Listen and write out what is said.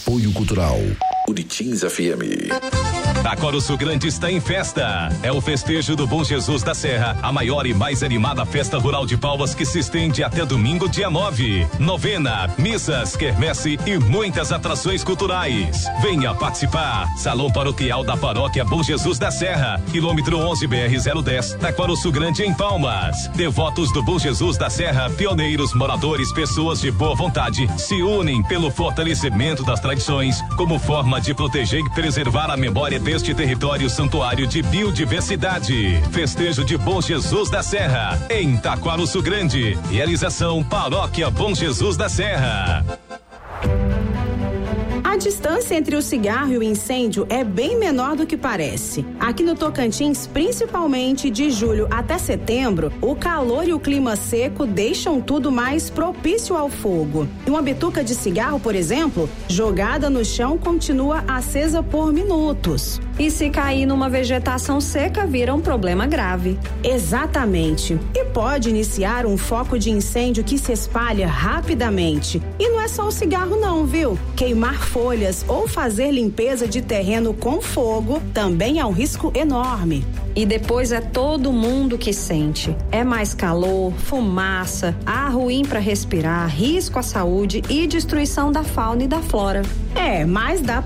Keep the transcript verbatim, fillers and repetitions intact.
Apoio Cultural Uritins F M. Taquaruçu Grande está em festa. É o festejo do Bom Jesus da Serra, a maior e mais animada festa rural de Palmas que se estende até domingo, dia nove. Novena, missas, quermesse e muitas atrações culturais. Venha participar. Salão Paroquial da Paróquia Bom Jesus da Serra, quilômetro onze B R zero dez, Taquaruçu Grande em Palmas. Devotos do Bom Jesus da Serra, pioneiros, moradores, pessoas de boa vontade se unem pelo fortalecimento das tradições como forma de proteger e preservar a memória deste território santuário de biodiversidade. Festejo de Bom Jesus da Serra, em Taquaruçu Grande. Realização Paróquia Bom Jesus da Serra. A distância entre o cigarro e o incêndio é bem menor do que parece. Aqui no Tocantins, principalmente de julho até setembro, o calor e o clima seco deixam tudo mais propício ao fogo. E uma bituca de cigarro, por exemplo, jogada no chão, continua acesa por minutos. E se cair numa vegetação seca, vira um problema grave. Exatamente. E pode iniciar um foco de incêndio que se espalha rapidamente. E não é só o cigarro não, viu? Queimar folhas ou fazer limpeza de terreno com fogo também é um risco enorme. E depois é todo mundo que sente. É mais calor, fumaça, ar ruim para respirar, risco à saúde e destruição da fauna e da flora. É, mas dá